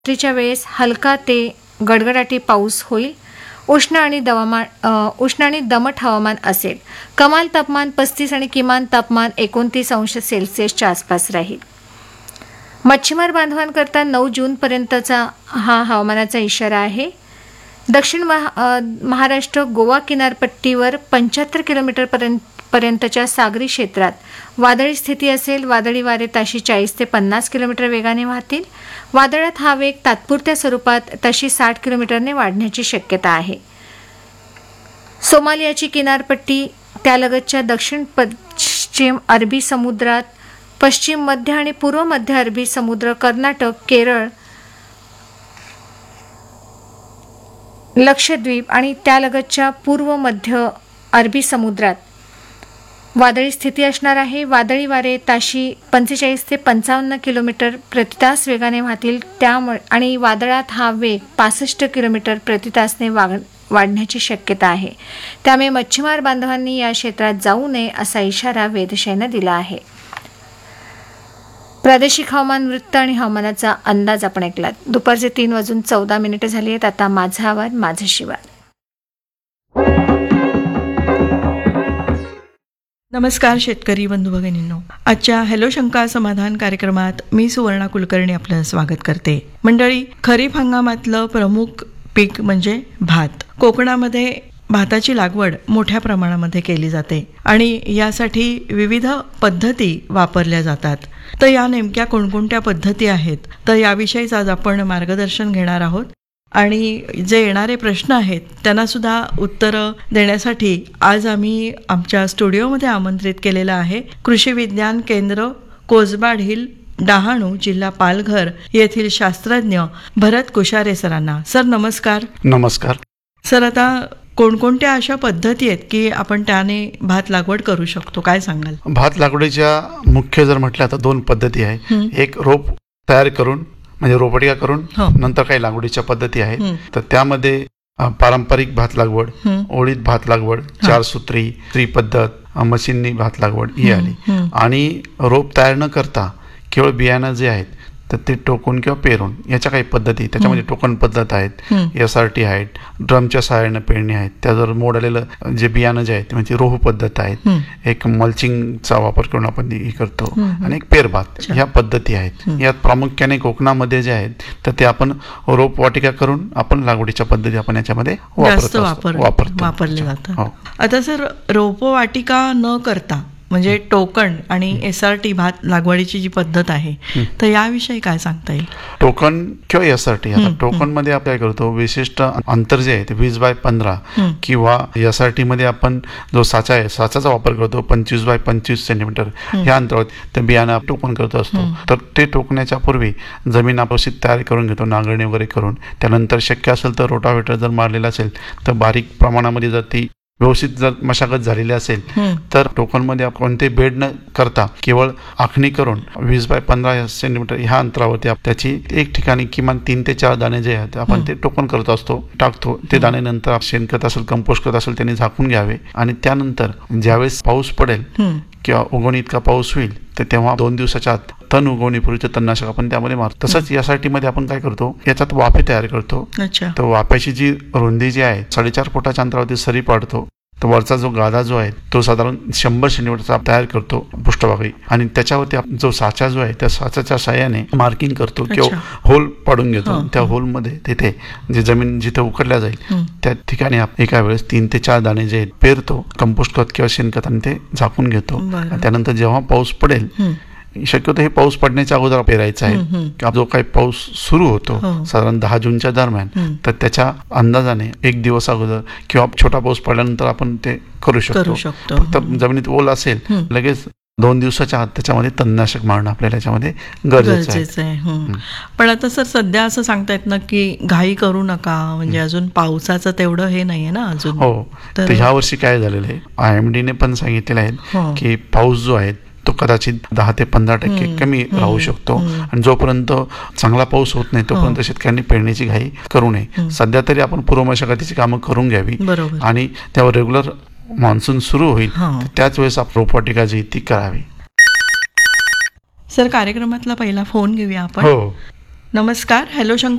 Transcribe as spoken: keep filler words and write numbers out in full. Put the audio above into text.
रात्रीच्या वेळेस हलका ते गडगडाटी पाऊस होईल. उष्ण आणि दवामान अ, उष्ण आणि दमट हवामान असेल. कमाल तापमान पस्तीस आणि किमान तापमान एकोणतीस अंश सेल्सिअसच्या आसपास राहील. मच्छीमार बांधवांकरता नऊ जूनपर्यंतचा हा हवामानाचा इशारा आहे. दक्षिण महा अ, महाराष्ट्र गोवा किनारपट्टीवर पंच्याहत्तर किलोमीटर पर्यंत पर्यंतच्या सागरी क्षेत्रात वादळी स्थिती असेल. वादळी वारे ताशी चाळीस ते पन्नास किलोमीटर वेगाने वाहतील. वादळात हा वेग तात्पुरत्या स्वरूपात ताशी साठ किलोमीटरने वाढण्याची शक्यता आहे. सोमालियाची किनारपट्टी, त्यालगतच्या दक्षिण पश्चिम अरबी समुद्रात, पश्चिम मध्य आणि पूर्व मध्य अरबी समुद्र, कर्नाटक, केरळ, लक्षद्वीप आणि त्यालगतच्या पूर्व मध्य अरबी समुद्रात वादळी स्थिती असणार आहे. वादळी वारे ताशी पंचेचाळीस ते पंचावन्न किलोमीटर प्रतितास वेगाने वाहतील. त्यामुळे आणि वादळात हा वेग पासष्ट किलोमीटर प्रतितासने वाढ वाढण्याची शक्यता आहे. त्यामुळे मच्छीमार बांधवांनी या क्षेत्रात जाऊ नये असा इशारा वेधशाळेनं दिला आहे. प्रादेशिक हवामान वृत्त आणि हवामानाचा अंदाज आपण ऐकलात. दुपारचे तीन वाजून चौदा मिनिटं झाली आहेत. आता माझा आवाज माझं शिवार. नमस्कार शेतकरी बंधू भगिनींनो, आजच्या हॅलो शंका समाधान कार्यक्रमात मी सुवर्णा कुलकर्णी आपलं स्वागत करते. मंडळी, खरीप हंगामातलं प्रमुख पीक म्हणजे भात. कोकणामध्ये भाताची लागवड मोठ्या प्रमाणामध्ये केली जाते आणि यासाठी विविध पद्धती वापरल्या जातात. तर या नेमक्या कोणकोणत्या पद्धती आहेत, तर याविषयीच आज आपण मार्गदर्शन घेणार आहोत. आणि जे येणारे प्रश्न आहेत त्यांना सुद्धा उत्तरं देण्यासाठी आज आम्ही आमच्या स्टुडिओमध्ये आमंत्रित केलेलं आहे कृषी विज्ञान केंद्र कोसबाड हिल, डहाणू, जिल्हा पालघर येथील शास्त्रज्ञ भरत कुशारे सरांना. सर नमस्कार. नमस्कार सर, आता कोणकोणत्या अशा पद्धती आहेत की आपण त्याने भात लागवड करू शकतो, काय सांगाल? भात लागवडीच्या मुख्य जर म्हटलं तर दोन पद्धती आहे. एक रोप तयार करून म्हणजे रोपटिका करून नंतर काही लागवडीच्या पद्धती आहेत. तर त्यामध्ये पारंपरिक भात लागवड, ओळीत भात लागवड, चार सूत्री, स्त्री पद्धत, मशीननी भात लागवड ही आली. आणि रोप तयार न करता केवळ बियाणं जे आहेत तर ते टोकून किंवा पेरून याच्या काही पद्धती, त्याच्यामध्ये टोकन पद्धत आहेत, एस आर टी आहेत, ड्रमच्या सहाय्यानं पेरणी आहेत. त्याजवळ मोड आलेलं जे बियाणं जे आहे ते म्हणजे रोहू पद्धत आहेत. एक मल्चिंगचा वापर करून आपण हे करतो आणि एक पेरभात, ह्या पद्धती आहेत. यात प्रामुख्याने कोकणामध्ये जे आहेत तर ते आपण रोप वाटिका करून आपण लागवडीच्या पद्धती आपण याच्यामध्ये वापरतो वापरले जातात. आता सर, रोप वाटिका न करता म्हणजे टोकन आणि एस आर टी भात लागवडीची जी पद्धत आहे तर याविषयी काय सांगता येईल? टोकन किंवा एस आर टी, आता टोकन मध्ये आपण काय करतो, विशिष्ट अंतर जे आहे ते वीस बाय पंधरा किंवा एस आर टी मध्ये आपण जो साचा आहे साचाचा वापर करतो पंचवीस बाय पंचवीस सेंटीमीटर ह्या अंतरावर ते बियाणं टोकन करत असतो. तर ते टोकण्याच्या पूर्वी जमीन आपण तयार करून घेतो, नांगरणी वगैरे करून. त्यानंतर शक्य असेल तर रोटावेटर जर मारलेला असेल तर बारीक प्रमाणामध्ये जर ती व्यवस्थित जर मशागत झालेली असेल तर टोकनमध्ये कोणते बेड न करता केवळ आखणी करून वीस बाय पंधरा सेंटीमीटर ह्या अंतरावरती त्याची एक ठिकाणी किमान तीन ते चार दाणे जे आहेत आपण ते टोकन करत असतो, टाकतो. ते दाणे नंतर शेणखत असेल, कंपोस्ट खत असेल त्यांनी झाकून घ्यावे. आणि त्यानंतर ज्यावेळेस पाऊस पडेल किंवा उगवणी इतका पाऊस होईल तर तेव्हा दोन दिवसाच्या आत तण उगवणीपूर्वीचं तणनाशक आपण त्यामध्ये मारतो. तसंच यासाठी मध्ये आपण काय करतो, याच्यात वाफे तयार करतो. तर वाफ्याची जी रुंदी जी आहे साडेचार फुटाच्या अंतरावरती सरी पाडतो. तर वरचा जो गादा जो आहे तो साधारण शंभर सेंटीमीटरचा तयार करतो पृष्ठभागी. आणि त्याच्यावरती जो साचा जो आहे त्या साच्याच्या साह्याने मार्किंग करतो किंवा होल पाडून घेतो. त्या होलमध्ये तिथे जे जमीन जिथे उकडल्या जाईल त्या ठिकाणी एका वेळेस तीन ते चार दाणे जे पेरतो, कंपोस्ट खत किंवा शेणखताने ते झाकून घेतो. त्यानंतर जेव्हा पाऊस पडेल, शक्यतो हे पाऊस पडण्याच्या अगोदर पेरायचं आहे. जो काही पाऊस सुरू होतो साधारण दहा जूनच्या दरम्यान, तर त्याच्या अंदाजाने एक दिवस अगोदर किंवा छोटा पाऊस पडल्यानंतर आपण ते करू शकतो. फक्त जमिनीत ओल असेल लगेच दोन दिवसाच्या आत त्याच्यामध्ये तणनाशक मारणं आपल्याला याच्यामध्ये गरजेचं आहे. पण आता सर सध्या असं सांगतायत ना की घाई करू नका, म्हणजे अजून पावसाचं तेवढं हे नाहीये ना अजून. हो, तर ह्या वर्षी काय झालेलं आहे, आय एम डी ने पण सांगितलेलं आहे की पाऊस जो आहे तो कदाचित दहा ते पंधरा टक्के कमी राहू शकतो. आणि जोपर्यंत चांगला पाऊस होत नाही तोपर्यंत शेतकऱ्यांनी पेरण्याची घाई करू नये. सध्या तरी आपण पूर्व मशागतीची कामं करून घ्यावी आणि त्यावर रेग्युलर मान्सून सुरू होईल त्याच वेळेस आपण रोपवाटिका जी ती करावी. सर, कार्यक्रमातला पहिला फोन घेऊया आपण. हो नमस्कार. हॅलो शंकर.